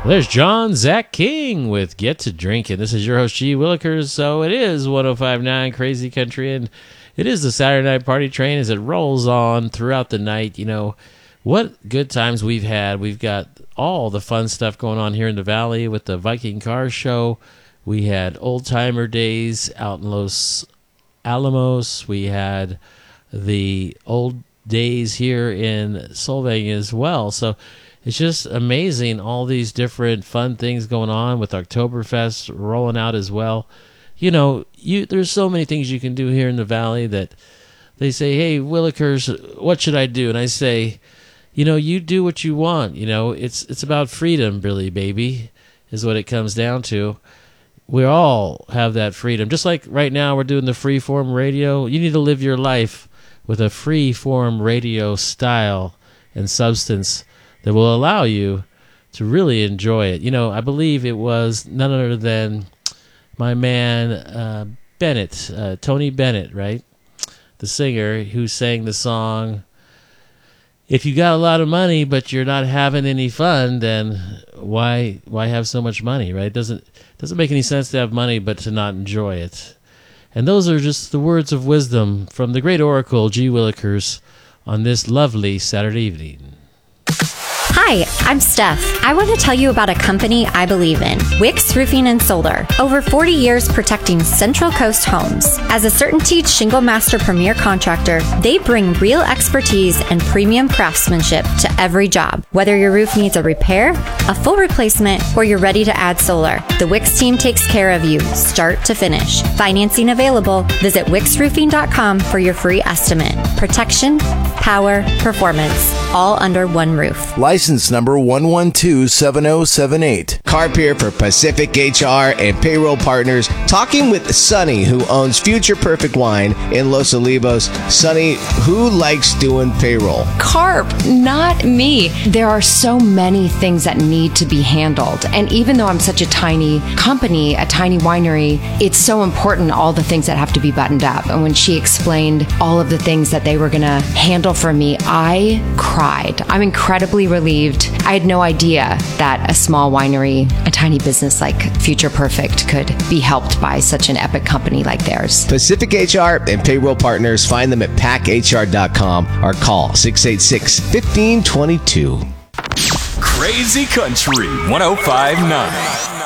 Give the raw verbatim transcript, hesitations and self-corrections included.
There's John Zach King with Get to Drinking. This is your host, G. Willikers. So it is one oh five point nine Crazy Country, and it is the Saturday Night Party Train as it rolls on throughout the night. You know, what good times we've had. We've got all the fun stuff going on here in the Valley with the Viking Car Show. We had Old Timer Days out in Los Alamos. We had the Old Days here in Solvang as well. So it's just amazing, all these different fun things going on with Oktoberfest rolling out as well. You know, you there's so many things you can do here in the Valley that they say, hey, Willikers, what should I do? And I say, you know, you do what you want. You know, it's it's about freedom, really, baby, is what it comes down to. We all have that freedom. Just like right now we're doing the free-form radio. You need to live your life with a free-form radio style and substance that will allow you to really enjoy it. You know, I believe it was none other than my man uh, Bennett, uh, Tony Bennett, right? The singer who sang the song, if you got a lot of money but you're not having any fun, then why why have so much money, right? It doesn't, doesn't make any sense to have money but to not enjoy it. And those are just the words of wisdom from the great oracle, G. Willikers, on this lovely Saturday evening. Hi, I'm Steph. I want to tell you about a company I believe in, Wicks Roofing and Solar. Over forty years protecting Central Coast homes. As a CertainTeed Shingle Master Premier contractor, they bring real expertise and premium craftsmanship to every job. Whether your roof needs a repair, a full replacement, or you're ready to add solar, the Wicks team takes care of you, start to finish. Financing available. Visit wicks roofing dot com for your free estimate. Protection, power, performance, all under one roof. License number one one two seven zero seven eight. Carp here for Pacific H R and Payroll Partners, talking with Sonny, who owns Future Perfect Wine in Los Olivos. Sonny, who likes doing payroll? Carp, not me. There are so many things that need to be handled. And even though I'm such a tiny company, a tiny winery, it's so important, all the things that have to be buttoned up. And when she explained all of the things that they were going to handle for me, I cried. I'm incredibly relieved. I had no idea that a small winery, a tiny business like Future Perfect, could be helped by such an epic company like theirs. Pacific H R and Payroll Partners, find them at pack h r dot com or call six eight six, one five two two. Crazy Country one oh five point nine.